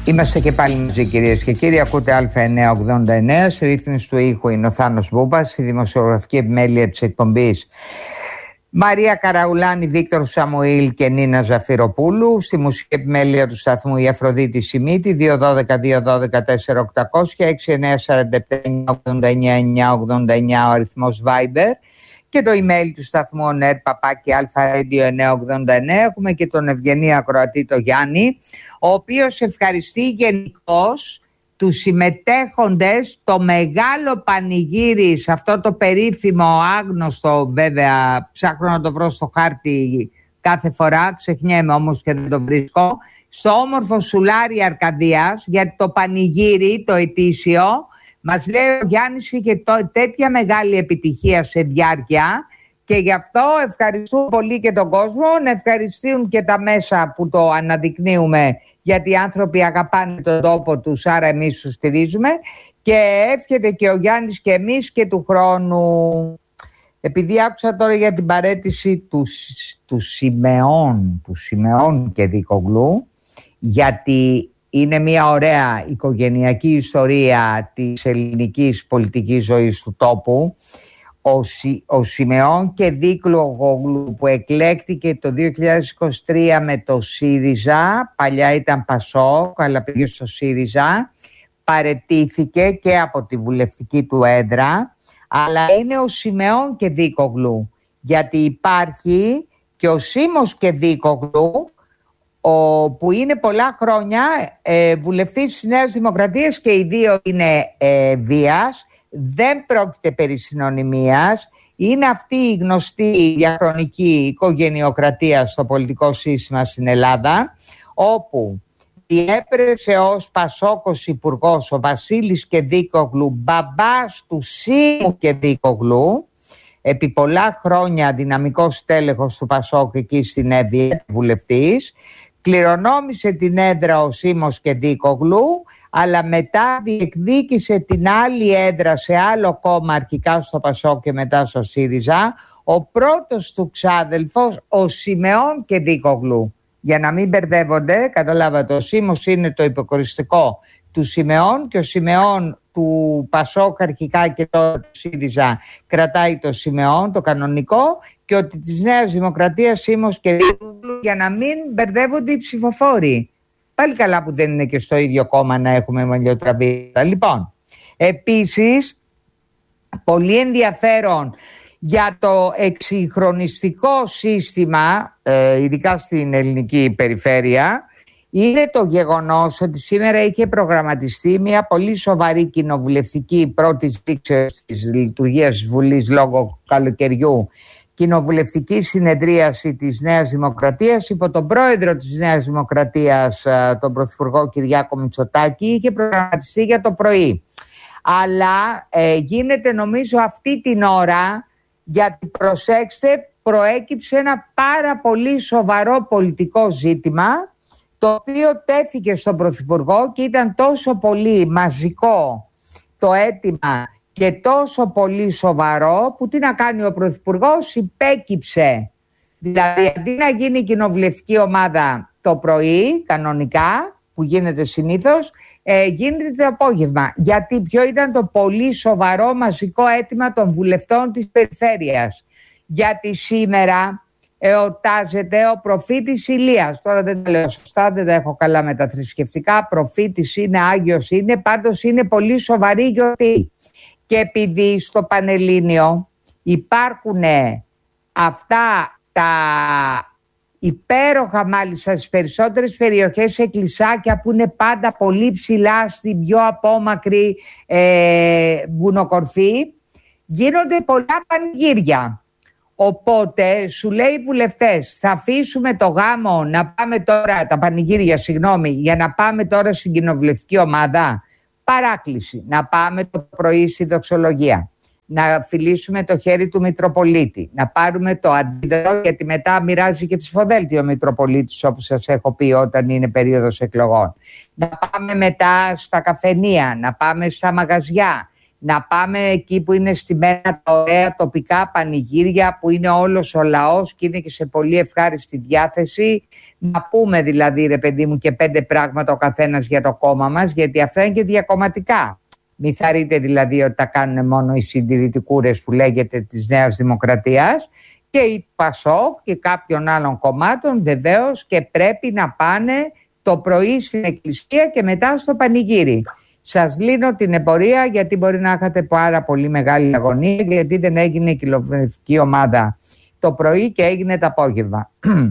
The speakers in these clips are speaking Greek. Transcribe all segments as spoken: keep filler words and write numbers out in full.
Είμαστε και πάλι μαζί, κυρίες και κύριοι. Ακούτε Α εννιακόσια ογδόντα εννέα. Στη ρύθμιση του ήχου είναι ο Θάνος Μπούμπας. Στη δημοσιογραφική επιμέλεια της εκπομπής Μαρία Καραουλάνη, Βίκτορ Σαμουήλ και Νίνα Ζαφυροπούλου. Στη μουσική επιμέλεια του σταθμού η Αφροδίτη Σιμίτη. Δύο δώδεκα δύο δώδεκα τέσσερα οκτακόσια έξι εννέα σαράντα επτά ογδόντα εννέα εννέα ογδόντα εννέα ο αριθμός Viber. Και το email του σταθμού ονέρ παπάκι αλφα-radio εννιακόσια ογδόντα εννέα. Έχουμε και τον ευγενή ακροατή το Γιάννη, ο οποίος ευχαριστεί γενικώς τους συμμετέχοντες το μεγάλο πανηγύρι σε αυτό το περίφημο άγνωστο, βέβαια ψάχνω να το βρω στο χάρτη κάθε φορά, ξεχνιέμαι όμως και δεν το βρίσκω, στο όμορφο Σουλάρι Αρκαδίας, γιατί το πανηγύρι, το ετήσιο, μας λέει ο Γιάννης είχε τέτοια μεγάλη επιτυχία σε διάρκεια και γι' αυτό ευχαριστούμε πολύ και τον κόσμο, να ευχαριστούν και τα μέσα που το αναδεικνύουμε, γιατί οι άνθρωποι αγαπάνε τον τόπο τους, άρα εμείς τους στηρίζουμε, και εύχεται και ο Γιάννης και εμείς και του χρόνου. Επειδή άκουσα τώρα για την παραίτηση του, του Σιμεών, του Σιμεών και Δικογλού, γιατί είναι μια ωραία οικογενειακή ιστορία της ελληνικής πολιτικής ζωής του τόπου. Ο, Σι, ο Σιμεών και Δικογλού, που εκλέχθηκε το δύο χιλιάδες είκοσι τρία με το ΣΥΡΙΖΑ, παλιά ήταν Πασόκ αλλά πήγε στο ΣΥΡΙΖΑ, παραιτήθηκε και από τη βουλευτική του έδρα, αλλά είναι ο Σιμεών και Δικογλού, γιατί υπάρχει και ο Σίμος και Δικογλού, ο, που είναι πολλά χρόνια ε, βουλευτής της Νέας Δημοκρατίας, και οι δύο είναι ε, βίας. Δεν πρόκειται περί συνωνυμίας. Είναι αυτή η γνωστή διαχρονική οικογενειοκρατία στο πολιτικό σύστημα στην Ελλάδα, όπου διέπρεψε ως Πασόκος υπουργός ο Βασίλης και Δικογλού, μπαμπάς του Σίμου και Δικογλού, επί πολλά χρόνια δυναμικός τέλεχος του Πασόκ εκεί στην Εύβοια, βουλευτής. Κληρονόμησε την έδρα ο Σίμος και Δικογλού, αλλά μετά διεκδίκησε την άλλη έδρα σε άλλο κόμμα, αρχικά στο Πασόκ και μετά στο ΣΥΡΙΖΑ, ο πρώτος του ξάδελφος, ο Σιμεών και Δικογλού. Για να μην μπερδεύονται, καταλάβατε, ο Σίμος είναι το υποκοριστικό του Σιμεών και ο Σιμεών του Πασόκ αρχικά και τώρα του ΣΥΡΙΖΑ κρατάει το Σιμεών, το κανονικό, και ότι της Νέας Δημοκρατίας Σίμος και Δικογλού, για να μην μπερδεύονται οι ψηφοφόροι. Πάλι καλά που δεν είναι και στο ίδιο κόμμα να έχουμε μαλλιοτραβίδα. Λοιπόν, επίσης, πολύ ενδιαφέρον για το εξυγχρονιστικό σύστημα, ε, ειδικά στην ελληνική περιφέρεια, είναι το γεγονός ότι σήμερα είχε προγραμματιστεί μια πολύ σοβαρή κοινοβουλευτική πρώτης δείξεως της λειτουργίας της Βουλής λόγω καλοκαιριού, κοινοβουλευτική συνεδρίαση της Νέας Δημοκρατίας υπό τον πρόεδρο της Νέας Δημοκρατίας, τον Πρωθυπουργό Κυριάκο Μητσοτάκη. Είχε προγραμματιστεί για το πρωί, αλλά ε, γίνεται νομίζω αυτή την ώρα, γιατί προσέξτε, προέκυψε ένα πάρα πολύ σοβαρό πολιτικό ζήτημα, το οποίο τέθηκε στον Πρωθυπουργό και ήταν τόσο πολύ μαζικό το αίτημα και τόσο πολύ σοβαρό, που τι να κάνει ο Πρωθυπουργός, υπέκυψε. Δηλαδή, αντί να γίνει η κοινοβουλευτική ομάδα το πρωί, κανονικά, που γίνεται συνήθως, ε, γίνεται το απόγευμα. Γιατί ποιο ήταν το πολύ σοβαρό μαζικό αίτημα των βουλευτών της περιφέρειας? Γιατί σήμερα εορτάζεται ο προφήτης Ηλίας. Τώρα δεν τα λέω σωστά, δεν τα έχω καλά με τα θρησκευτικά. Προφήτης είναι, Άγιος είναι, πάντως είναι πολύ σοβαρή γιορτή. Και επειδή στο Πανελλήνιο υπάρχουν αυτά τα υπέροχα, μάλιστα στις περισσότερες περιοχές, εκκλησάκια που είναι πάντα πολύ ψηλά στην πιο απόμακρη ε, βουνοκορφή, γίνονται πολλά πανηγύρια. Οπότε σου λέει οι βουλευτές, θα αφήσουμε το γάμο να πάμε τώρα, τα πανηγύρια συγγνώμη, για να πάμε τώρα στην κοινοβουλευτική ομάδα? Παράκληση, να πάμε το πρωί στη δοξολογία, να φιλήσουμε το χέρι του Μητροπολίτη, να πάρουμε το αντίδοτο, γιατί μετά μοιράζει και ψηφοδέλτιο ο Μητροπολίτης, όπως σας έχω πει, όταν είναι περίοδος εκλογών. Να πάμε μετά στα καφενεία, να πάμε στα μαγαζιά, να πάμε εκεί που είναι στημένα τα ωραία τοπικά πανηγύρια, που είναι όλος ο λαός και είναι και σε πολύ ευχάριστη διάθεση. Να πούμε δηλαδή, ρε παιδί μου, και πέντε πράγματα ο καθένας για το κόμμα μας, γιατί αυτά είναι και διακομματικά. Μη θαρρείτε δηλαδή ότι τα κάνουν μόνο οι συντηρητικούρες που λέγεται της Νέας Δημοκρατίας, και η ΠΑΣΟΚ και κάποιων άλλων κομμάτων βεβαίως, και πρέπει να πάνε το πρωί στην εκκλησία και μετά στο πανηγύρι. Σας λύνω την εμπορία, γιατί μπορεί να είχατε πάρα πολύ μεγάλη αγωνία, γιατί δεν έγινε η κοινοβουλευτική ομάδα το πρωί και έγινε το απόγευμα.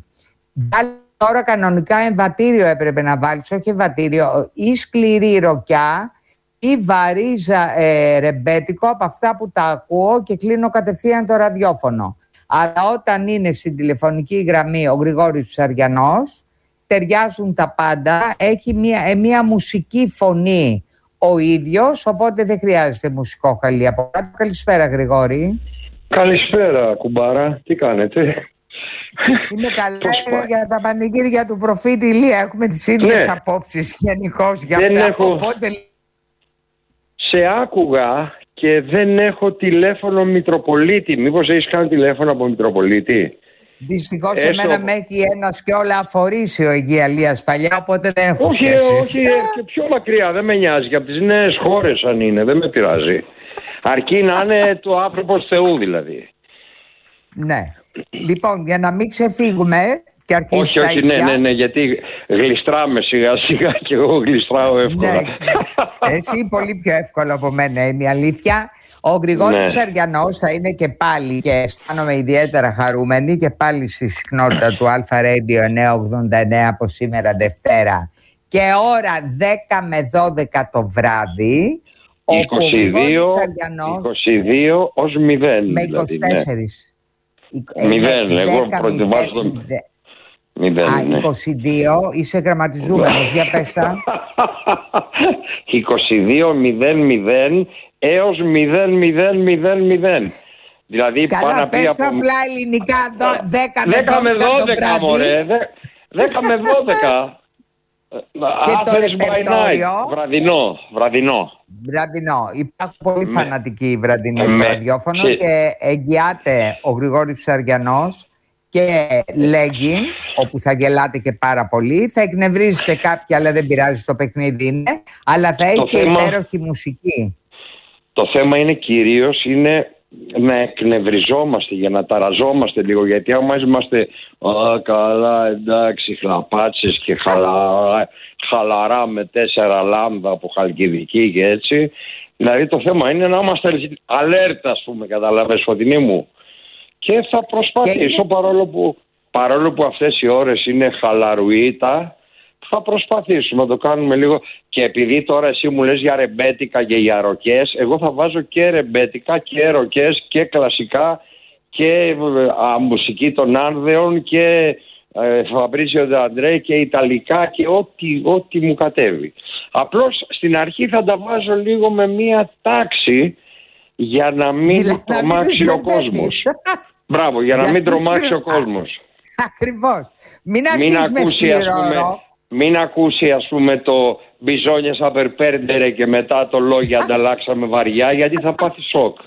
Τώρα κανονικά εμβατήριο έπρεπε να βάλεις, όχι εμβατήριο, ή σκληρή ροκιά ή βαρύζα ε, ρεμπέτικο, από αυτά που τα ακούω και κλείνω κατευθείαν το ραδιόφωνο. Αλλά όταν είναι στην τηλεφωνική γραμμή ο Γρηγόρης Ψαριανός, ταιριάζουν τα πάντα, έχει μια, ε, μια μουσική φωνή ο ίδιος, οπότε δεν χρειάζεται μουσικό χαλί από κάτω. Καλησπέρα, Γρηγόρη. Καλησπέρα, κουμπάρα. Τι κάνετε? Είμαι καλά για τα πανηγύρια του προφήτη Ηλία. Έχουμε τις ίδιες ναι. απόψεις γενικώς για δεν αυτά. Έχω... Οπότε... Σε άκουγα και δεν έχω τηλέφωνο Μητροπολίτη. Μήπως έχεις κάνει τηλέφωνο από Μητροπολίτη? Δυστυχώς Έστω... εμένα με έχει ένας και όλα αφορήσει ο Αγία Λίας παλιά, οπότε δεν έχω όχι, σχέσεις. Όχι, και πιο μακριά, δεν με νοιάζει. Και από τις νέες χώρες αν είναι, δεν με πειράζει. Αρκεί να είναι το άνθρωπος Θεού δηλαδή. Ναι. Λοιπόν, για να μην ξεφύγουμε και αρχίσει όχι, όχι, ναι, ναι, ναι, γιατί γλιστράμε σιγά σιγά και εγώ γλιστράω εύκολα. Ναι. Εσύ πολύ πιο εύκολο από μένα είναι η αλήθεια. Ο Γρηγόρης ναι. Ψαριανός θα είναι και πάλι, και αισθάνομαι ιδιαίτερα χαρούμενη, και πάλι στη συχνότητα του Αλφα Radio εννιακόσια ογδόντα εννέα από σήμερα Δευτέρα και ώρα δέκα με δώδεκα το βράδυ. είκοσι δύο, είκοσι δύο ως μηδέν. Με είκοσι τέσσερα. Δηλαδή, μηδέν, εγώ προτιμάζω το μηδέν. Α, είκοσι δύο, είσαι γραμματιζούμενος, για πες τα. είκοσι δύο μηδέν μηδέν έως μηδέν μηδέν μηδέν μηδέν. Δηλαδή καλά, πάνω πες από... απλά ελληνικά δέκα με δώδεκα, μωρέ, δέκα με δώδεκα. Και το ρεπερτόριο. Βραδινό, βραδινό. Βραδινό. Υπάρχουν πολύ με... φανατικοί βραδινοί στο ραδιόφωνο και... και εγγυάται ο Γρηγόρης Ψαριανός και λέγει, όπου θα γελάτε και πάρα πολύ, θα εκνευρίζει σε κάποια, αλλά δεν πειράζει, στο παιχνίδι είναι, αλλά θα έχει και θέμα... υπέροχη μουσική. Το θέμα είναι κυρίως είναι να εκνευριζόμαστε, για να ταραζόμαστε λίγο, γιατί άμα είμαστε α, καλά, εντάξει, χλαπάτσες και χαλαρά, χαλαρά με τέσσερα λάμδα από Χαλκιδική και έτσι, δηλαδή το θέμα είναι να είμαστε αλέρτα, ας πούμε, καταλαβες, Φωτεινή μου, και θα προσπαθήσω και... παρόλο, που, παρόλο που αυτές οι ώρες είναι χαλαρουίτα, θα προσπαθήσουμε να το κάνουμε λίγο. Και επειδή τώρα εσύ μου λες για ρεμπέτικα και για ροκές, εγώ θα βάζω και ρεμπέτικα και ροκές και κλασικά και α, μουσική των Άνδεων και ε, Φαμπρίσιο Ντε Αντρέ και ιταλικά και ό,τι, ό,τι μου κατέβει. Απλώς στην αρχή θα τα βάζω λίγο με μία τάξη για να μην δηλαδή, τρομάξει μην ο κόσμος. Μπράβο, για να μην τρομάξει ο κόσμος. Ακριβώς. Μην μην ακούσει, ας πούμε, μην ακούσει ας πούμε το μπιζόνια σαπερπέρντερε και μετά το λόγια ανταλλάξαμε βαριά, γιατί θα πάθει σοκ.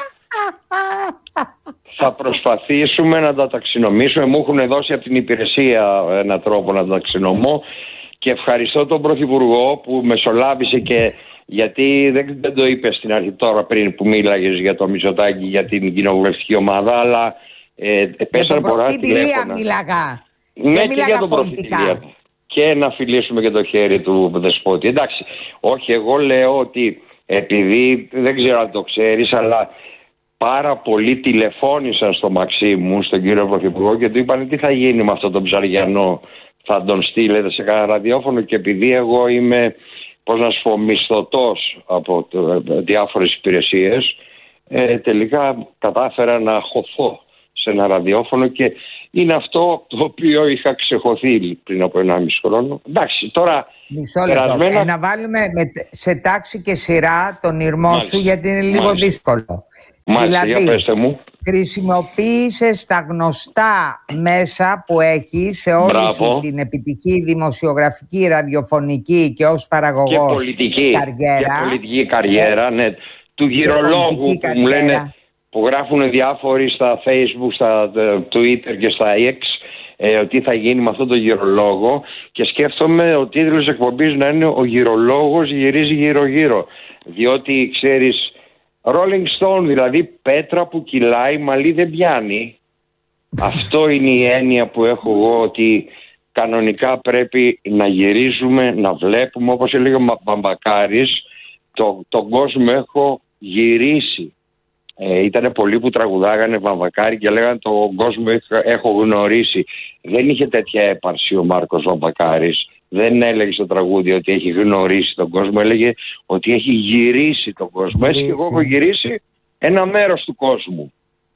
Θα προσπαθήσουμε να τα ταξινομήσουμε. Μου έχουν δώσει από την υπηρεσία έναν τρόπο να τα ταξινομώ και ευχαριστώ τον Πρωθυπουργό που μεσολάβησε, και γιατί δεν, δεν το είπε στην αρχή τώρα πριν που μίλαγες για το Μητσοτάκη, για την κοινοβουλευτική ομάδα, αλλά ε, πέσανε πολλά τηλέφωνα. Μίλαγα. Ναι, και για τον Πρωθυπουργό. Και να φιλήσουμε και το χέρι του Δεσπότη. Εντάξει, όχι, εγώ λέω ότι επειδή δεν ξέρω αν το ξέρεις, αλλά πάρα πολλοί τηλεφώνησαν στο Μαξίμου, στον κύριο Πρωθυπουργό, και του είπαν τι θα γίνει με αυτόν τον Ψαριανό, θα τον στείλετε σε κανένα ραδιόφωνο, και επειδή εγώ είμαι, πώς να σου πω, μισθωτός από διάφορες υπηρεσίες, ε, τελικά κατάφερα να χωθώ σε ένα ραδιόφωνο και είναι αυτό το οποίο είχα ξεχωθεί πριν από ενάμιση χρόνο. Εντάξει, τώρα μισό λεπτό. Περασμένα... Ε, να βάλουμε με, σε τάξη και σειρά τον ήρμό Μάλιστα. σου, γιατί είναι λίγο Μάλιστα. δύσκολο. Μάλιστα, δηλαδή, για πέστε μου. Χρησιμοποίησες τα γνωστά μέσα που έχει σε όλη σου την επιτυχή δημοσιογραφική, ραδιοφωνική και ως παραγωγός και πολιτική, καριέρα. Και πολιτική καριέρα, ναι. του γυρολόγου που μου λένε, που γράφουν διάφοροι στα Facebook, στα Twitter και στα X, ε, ότι θα γίνει με αυτόν τον γυρολόγο, και σκέφτομαι ο τίτλος εκπομπής να είναι «Ο γυρολόγος γυρίζει γύρω-γύρω». Διότι ξέρεις, Rolling Stone, δηλαδή πέτρα που κυλάει, μαλλί δεν πιάνει. Αυτό είναι η έννοια που έχω εγώ, ότι κανονικά πρέπει να γυρίζουμε, να βλέπουμε, όπως έλεγε ο Μπαμπακάρης, το, τον κόσμο έχω γυρίσει. Ε, ήτανε πολλοί που τραγουδάγανε Βαμβακάρη και λέγανε τον κόσμο έχω γνωρίσει. Δεν είχε τέτοια έπαρση ο Μάρκος Βαμβακάρης. Δεν έλεγε στο τραγούδι ότι έχει γνωρίσει τον κόσμο, έλεγε ότι έχει γυρίσει τον κόσμο. Έτσι και εγώ έχω γυρίσει ένα μέρος του κόσμου.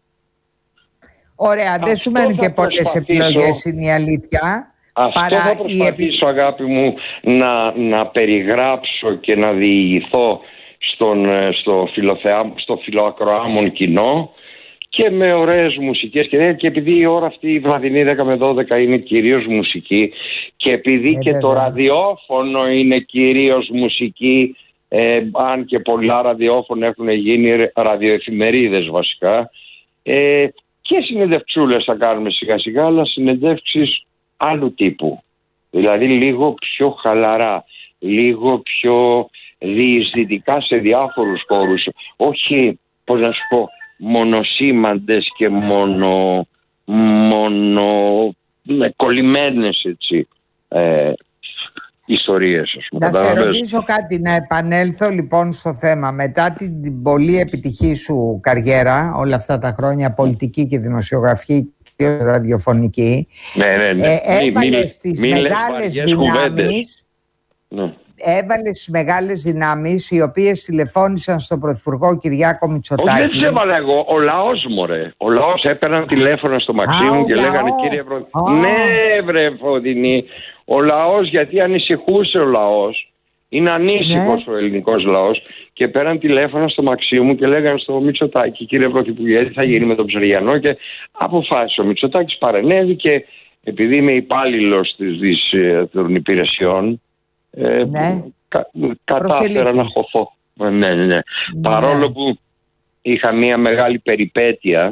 Ωραία, δεν σου μένουν και πολλές επιλογές, είναι η αλήθεια. Αυτό παρά θα προσπαθήσω, η... αγάπη μου, να, να περιγράψω και να διηγηθώ στον, στο, φιλοθεά, στο φιλοακροάμον κοινό, και με ωραίες μουσικές, και, και επειδή η ώρα αυτή η βραδινή δέκα με δώδεκα είναι κυρίως μουσική, και επειδή ε, και βέβαια. το ραδιόφωνο είναι κυρίως μουσική, ε, αν και πολλά ραδιόφωνα έχουν γίνει ραδιοεφημερίδες βασικά, ε, και συνεντευξούλες θα κάνουμε σιγά σιγά, αλλά συνεντεύξεις άλλου τύπου, δηλαδή λίγο πιο χαλαρά, λίγο πιο διεισδυτικά σε διάφορους χώρους, όχι, πώς να σου πω, μονοσήμαντες και μονο, μονο κολλημένες έτσι ε, ιστορίες, ας πούμε. Να σε ρωτήσω κάτι, να επανέλθω λοιπόν στο θέμα. Μετά την πολύ επιτυχή σου καριέρα όλα αυτά τα χρόνια, πολιτική και δημοσιογραφική και ραδιοφωνική, ναι, ναι, ναι. Ε, έβαλες τις μεγάλες δυνάμεις, ναι. έβαλες μεγάλες δυνάμεις οι οποίες τηλεφώνησαν στον Πρωθυπουργό Κυριάκο Μητσοτάκη. Όχι, δεν τις έβαλα εγώ, ο λαός μου ρε. Ο λαός έπαιρναν τηλέφωνα στο Μαξίμου και λέγανε κύριε Πρωθυπουργέ. Ναι βρε Φωτεινή, ο λαός, γιατί ανησυχούσε ο λαός. Είναι ανήσυχος ναι. ο ελληνικός λαός, και πέραν τηλέφωνα στο Μαξίμου και λέγανε στο Μητσοτάκη, κύριε Πρωθυπουργέ, τι θα γίνει με τον Ψαριανό, και αποφάσισε ο Μητσοτάκης, παρενέβη, και επειδή είμαι υπάλληλος των υπηρεσιών, Ε, ναι. κα, κατάφερα να χωθώ. Ναι, ναι, ναι. Ναι. Παρόλο που είχα μια μεγάλη περιπέτεια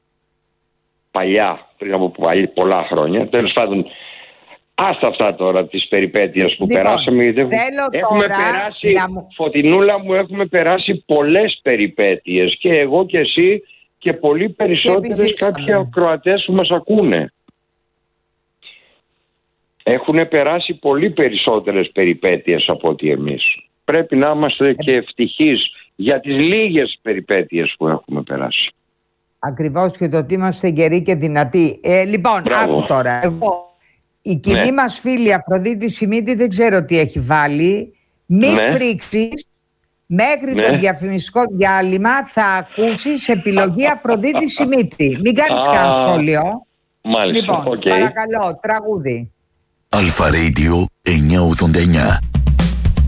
παλιά, πριν από πολλά χρόνια, τέλος πάντων, άστα αυτά τώρα τις περιπέτειες που λοιπόν, περάσαμε, γιατί έχουμε τώρα, περάσει μου... Φωτεινούλα μου, έχουμε περάσει πολλές περιπέτειες, και εγώ και εσύ και πολύ περισσότερες, κάποιοι ακροατές που μας ακούνε. Έχουν περάσει πολύ περισσότερες περιπέτειες από ότι εμείς. Πρέπει να είμαστε και ευτυχείς για τις λίγες περιπέτειες που έχουμε περάσει. Ακριβώς, και το ότι είμαστε γεροί και δυνατοί. Ε, λοιπόν, Μπράβο. άκου τώρα. Εγώ, η κοινή ναι. μας φίλη Αφροδίτη Σιμίτη δεν ξέρω τι έχει βάλει. Μη ναι. φρίξεις. Μέχρι ναι. το διαφημιστικό διάλειμμα θα ακούσεις επιλογή Αφροδίτη Σιμίτη. Μην κάνεις κανένα σχόλιο. Μάλιστα, λοιπόν, okay. παρακαλώ, τραγούδι. Αλφα Radio εννιακόσια ογδόντα εννιά.